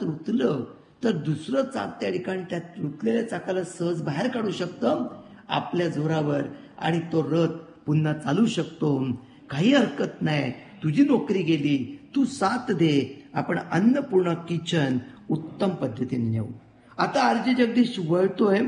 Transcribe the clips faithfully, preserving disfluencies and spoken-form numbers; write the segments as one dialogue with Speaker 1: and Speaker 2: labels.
Speaker 1: रुतलं तर दुसरं चाक त्या ठिकाणी त्या रुतलेल्या चाकाला सहज बाहेर काढू शकतं आपल्या जोरावर आणि तो रथ पुन्हा चालू शकतो. काही हरकत नाही, तुझी नोकरी गेली, तू साथ दे, आपण अन्नपूर्णा किचन उत्तम पद्धतीने नेऊ. आता आरजे जगदीश वळतोय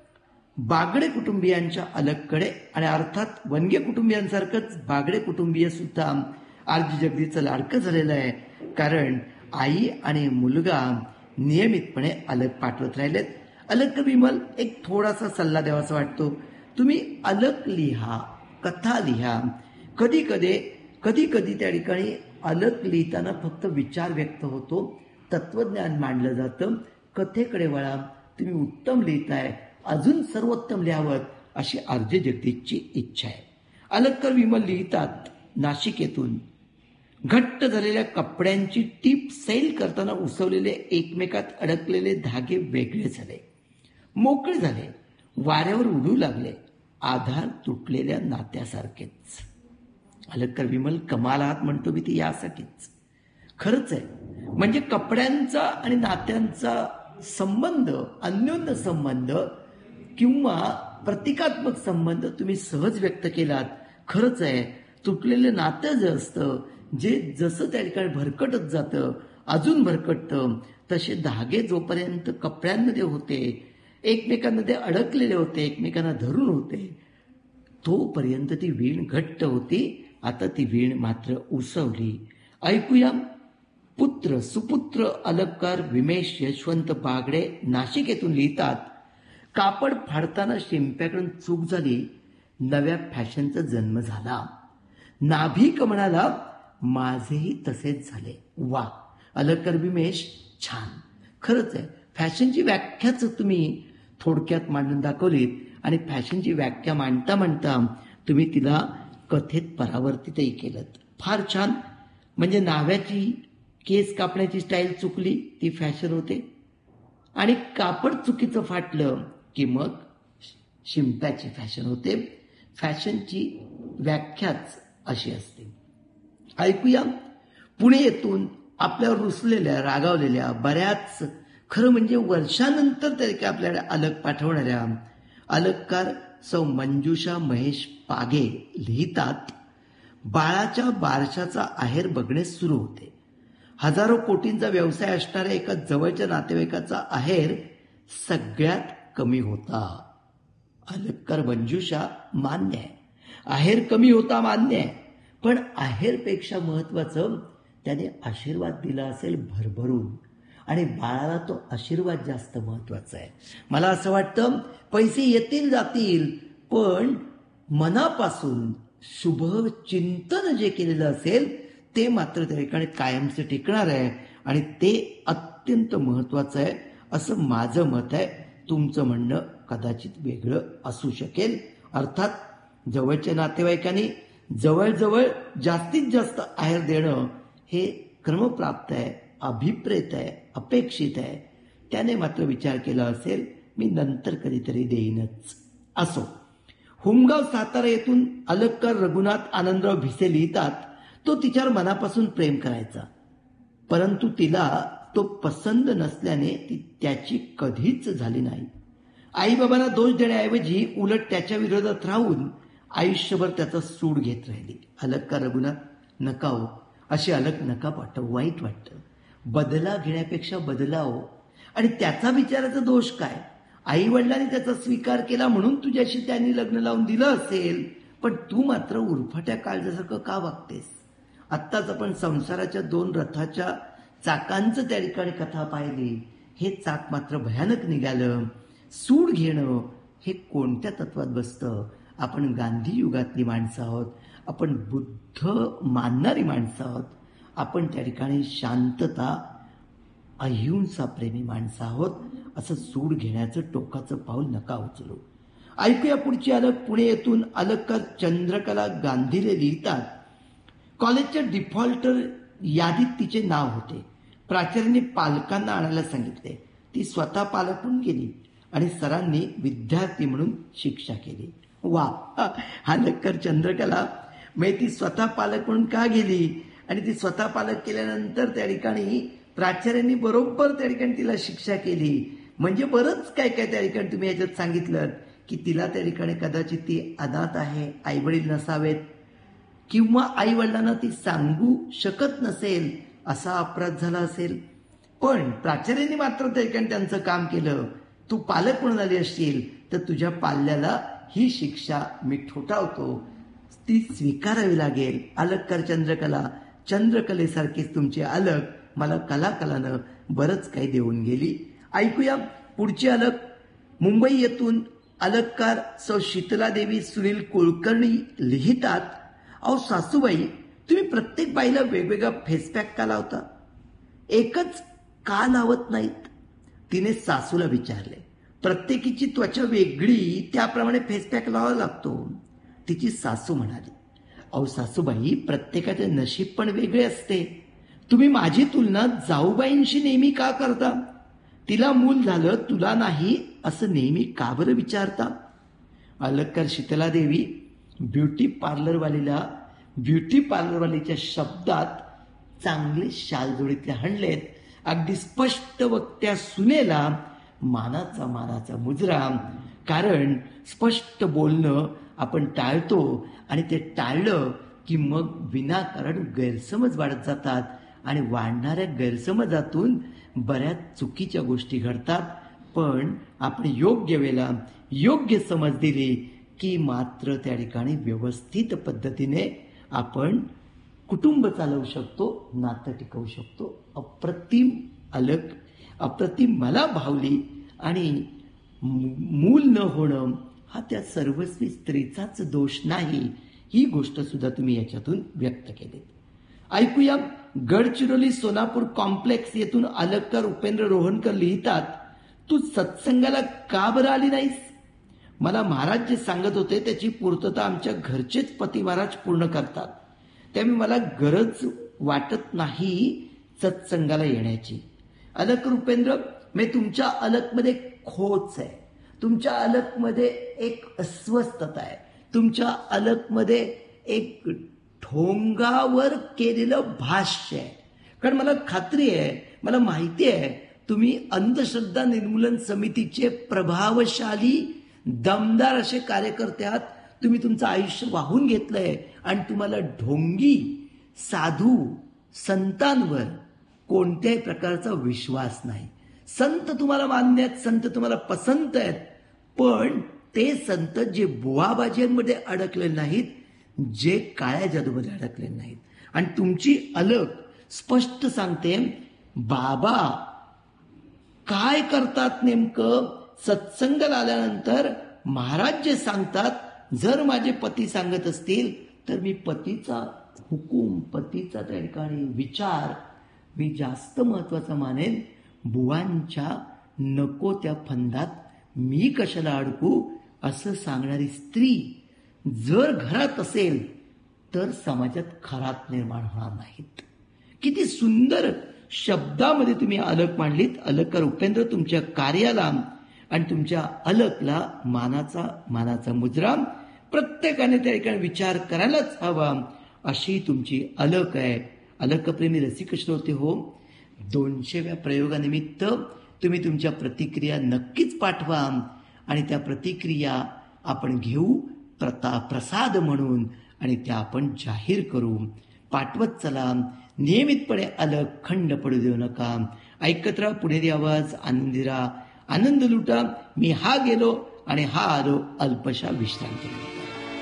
Speaker 1: बागडे कुटुंबियांच्या अलगकडे आणि अर्थात वनगे कुटुंबियांसारखंच बागडे कुटुंबीय सुद्धा आरजे जगदीशचं लाडकं झालेलं आहे, कारण आई आणि मुलगा नियमितपणे अलग पाठवत राहिलेत. अलग विमल एक थोडासा सल्ला द्यावासा वाटतो. तुम्ही अलग लिहा, कथा लिहा. कधी कधी कधी कधी त्या ठिकाणी अलग लिहिताना फक्त विचार व्यक्त होतो, तत्वज्ञान मांडलं जातं. कथेकडे वळा, तुम्ही उत्तम लिहिताय, अजून सर्वोत्तम लिहावं अशी आरजे जगदीशची इच्छा आहे. अलगकर विमल लिहितात, नाशिकेतून घट्ट झालेल्या कपड्यांची टीप सैल करताना उसवलेले एकमेकात अडकलेले धागे वेगळे झाले, मोकळे झाले, वाऱ्यावर उडू लागले, आधार तुटलेल्या नात्यासारखेच. अलगकर विमल कमाल आहात म्हणतो मी ती यासाठीच. खरंच आहे, म्हणजे कपड्यांचा आणि नात्यांचा संबंध, अन्योन्य संबंध किंवा प्रतिकात्मक संबंध तुम्ही सहज व्यक्त केलात. खरंच आहे, तुटलेलं नातं जे असतं, जे जसं त्या ठिकाणी भरकटत जातं, अजून भरकटतं, तसे धागे जोपर्यंत कपड्यांमध्ये होते, एकमेकांमध्ये अडकलेले होते, एकमेकांना धरून होते, तोपर्यंत ती वीण घट्ट होती. आता ती वीण मात्र उसवली. ऐकूया पुत्र सुपुत्र अलगकार विमेश यशवंत बागडे नाशिक येथून लिहितात, कापड फाडताना शिंप्याकडून चूक झाली, नव्या फॅशनचा जन्म झाला. नाभिक म्हणाला, माझेही तसेच झाले. वा, अलगकर विमेश छान. खरंच आहे, फॅशनची व्याख्याच तुम्ही थोडक्यात मांडून दाखवलीत आणि फॅशनची व्याख्या मांडता मांडता तुम्ही तिला कथेत परावर्तितही केलं. फार छान. म्हणजे नाव्याची केस कापण्याची स्टाईल चुकली, ती फॅशन होते, आणि कापड चुकीचं फाटलं की मग शिंप्याची फॅशन होते. फॅशनची व्याख्याच अशी असते. ऐकूया पुणे येथून आपल्यावर रुसलेल्या, रागावलेल्या, बऱ्याच खरं म्हणजे वर्षानंतर तरी आपल्याला अलग पाठवणाऱ्या अलगकार सौ मंजुषा महेश पागे लिहितात, बाळाच्या बारशाचा आहेर बघणे सुरू होते. हजारो कोटींचा व्यवसाय असणाऱ्या एका जवळच्या नातेवाईकाचा आहेर सगळ्यात कमी होता. अलगकर मंजुषा मान्य आहे, आहेर कमी होता मान्य आहे, पण आहेरपेक्षा महत्वाचं त्याने आशीर्वाद दिला असेल भरभरून, आणि बाळाला तो आशीर्वाद जास्त महत्वाचा आहे. मला असं वाटतं पैसे येतील जातील, पण मनापासून शुभ चिंतन जे केलेलं असेल ते मात्र त्या ठिकाणी कायमचं टिकणार आहे, आणि ते अत्यंत महत्वाचं आहे असं माझं मत आहे. तुमचं म्हणणं कदाचित वेगळं असू शकेल. अर्थात जवळच्या नातेवाईकांनी जवळजवळ जास्तीत जास्त आहेर देणं हे क्रमप्राप्त आहे, अभिप्रेत आहे, अपेक्षित आहे. त्याने मात्र विचार केला असेल, मी नंतर कधीतरी देईनच. असो. हुमगाव सातारा येथून अलगकर रघुनाथ आनंदराव भिसे लिहितात, तो तिच्यावर मनापासून प्रेम करायचा, परंतु तिला तो पसंत नसल्याने ती त्याची कधीच झाली नाही. आईबाबांना दोष देण्याऐवजी उलट त्याच्या विरोधात राहून आयुष्यभर त्याचा सूड घेत राहिली. अलगकर रघुनाथ, नका हो, अशी अलग नका पाठव, वाईट वाटतं. बदला घेण्यापेक्षा बदलाव. आणि त्याचा विचाराचा दोष काय? आई वडिलांनी त्याचा स्वीकार केला म्हणून तुझ्याशी त्यांनी लग्न लावून दिलं असेल, पण तू मात्र उरफाट्या काळजासारखं का वागतेस? आत्ताच आपण संसाराच्या दोन रथाच्या चाकांचं त्या ठिकाणी कथा पाहिली. हे चाक मात्र भयानक निघालं. सूड घेणं हे कोणत्या तत्वात बसतं? आपण गांधी युगातली माणसं आहोत, आपण बुद्ध मानणारी माणसं आहोत, आपण त्या ठिकाणी शांतता, अहिंसा प्रेमी माणसं आहोत. असं सूड घेण्याचं टोकाचं पाऊल नका उचलू. ऐकूया पुढची अलग. पुणे येथून अलगकर चंद्रकला गांधीले लिहितात, कॉलेजच्या डिफॉल्टर यादीत तिचे नाव होते. प्राचार्यांनी पालकांना आणायला सांगितले. ती स्वतः पालक म्हणून गेली आणि सरांनी विद्यार्थी म्हणून शिक्षा केली. वा, अलगकर चंद्रकला म्हणजे ती स्वतः पालक म्हणून का गेली, आणि ती स्वतः पालक केल्यानंतर त्या ठिकाणी प्राचार्यांनी बरोबर त्या ठिकाणी तिला शिक्षा केली. म्हणजे बरंच काय काय त्या ठिकाणी तुम्ही याच्यात सांगितलं की तिला त्या ठिकाणी कदाचित ती अनाथ आहे, आई वडील नसावेत किंवा आई वडिलांना ती सांगू शकत नसेल, असा अपराध झाला असेल. पण प्राचार्यांनी मात्र त्या ठिकाणी त्यांचं काम केलं. तू पालक म्हणून आली असशील तर तुझ्या पाल्याला ही शिक्षा मी ठोठावतो, ती स्वीकारावी लागेल. अलंकार चंद्रकला, चंद्रकलेसारखीच तुमची अलक मला कलाकलानं बरंच काही देऊन गेली. ऐकूया पुढची अलक. मुंबई येथून अलककार सौ शीतलादेवी सुनील कुलकर्णी लिहितात, अहो सासूबाई, तुम्ही प्रत्येक बाईला वेगवेगळा फेसपॅक का लावता? एकच का लावत नाहीत? तिने सासूला विचारले. प्रत्येकीची त्वचा वेगळी, त्याप्रमाणे फेसपॅक लावावा लागतो. तिची सासू म्हणाली, अहो सासूबाई, प्रत्येकाचे नशीब पण वेगळे असते. तुम्ही माझी तुलना जाऊबाईंशी नेहमी का करता? तिला मूल झालं, तुला नाही, असं नेहमी का बरं विचारता? अलंकार शीतलादेवी ब्युटी पार्लरवालीला ब्युटी पार्लरवालीच्या शब्दात चांगले शालजोडीतले हणलेत. अगदी स्पष्ट वक्त्या सुनेला मानाचा मानाचा मुजरा. कारण स्पष्ट बोलणं आपण टाळतो आणि ते टाळलं की मग विनाकारण गैरसमज वाढत जातात आणि वाढणाऱ्या गैरसमजातून बऱ्याच चुकीच्या गोष्टी घडतात. पण आपण योग्य वेळेला योग्य समज दिली की मात्र त्या ठिकाणी व्यवस्थित पद्धतीने आपण कुटुंब चालवू शकतो, नातं टिकवू शकतो. अप्रतिम अलक, अप्रतिम मला भावली. आणि मूल न होणं हा त्या सर्वस्वी स्त्रीचाच दोष नाही, ही गोष्ट सुद्धा तुम्ही याच्यातून व्यक्त केली. ऐकूया. गडचिरोली सोलापूर कॉम्प्लेक्स येथून अलककार उपेंद्र रोहनकर लिहितात, तू सत्संगाला का बरं आली नाहीस? मला महाराज जे सांगत होते त्याची पूर्तता आमच्या घरचेच पती महाराज पूर्ण करतात, त्यामुळे मला गरज वाटत नाही सत्संगाला येण्याची. अलक उपेंद्र, मी तुमच्या अलकमध्ये खोच आहे, तुमच्या अलकमध्ये एक अस्वस्थता आहे, तुमच्या अलकमध्ये एक ढोंगावर केलेलं भाष्य आहे. कारण मला खात्री आहे, मला माहिती आहे, तुम्ही अंधश्रद्धा निर्मूलन समितीचे प्रभावशाली दमदार असे कार्यकर्ते आहात. तुम्ही तुमचं आयुष्य वाहून घेतलंय आणि तुम्हाला ढोंगी साधू संतांवर कोणत्याही प्रकारचा विश्वास नाही. संत तुम्हाला मान्य आहेत, संत तुम्हाला पसंत आहेत, पण ते संत जे बुवाबाजींमध्ये अडकले नाहीत, जे काळ्या जादूमध्ये अडकले नाहीत. आणि तुमची अलक स्पष्ट सांगते, बाबा काय करतात नेमकं? सत्संगाला आल्यानंतर महाराज जे सांगतात, जर माझे पती सांगत असतील तर मी पतीचा हुकूम, पतीचा त्या ठिकाणी विचार मी जास्त महत्वाचा मानेन. बुवांच्या नको त्या फंदात मी कशाला अडकू, असं सांगणारी स्त्री जर घरात असेल तर समाजात खरात निर्माण होणार नाहीत. किती सुंदर शब्दामध्ये तुम्ही अलक मांडलीत. अलककार उपेंद्र, तुमच्या कार्याला आणि तुमच्या अलकला मानाचा मानाचा मुजरा. प्रत्येकाने त्या ठिकाणी विचार करायलाच हवा, अशी तुमची अलक आहे. अलकप्रेमी रसिक श्रोते हो, दोनशेव्या प्रयोगानिमित्त तुम्ही तुमच्या प्रतिक्रिया नक्कीच पाठवा आणि त्या प्रतिक्रिया आपण घेऊ प्रता प्रसाद म्हणून आणि त्या आपण जाहीर करू. पाठवत चला. नियमितपणे अलक खंड पडू देऊ नका. ऐकत राहा पुणेरी आवाज. आनंदी राहा, आनंद लुटा. मी हा गेलो आणि हा आलो अल्पशा विश्रांती.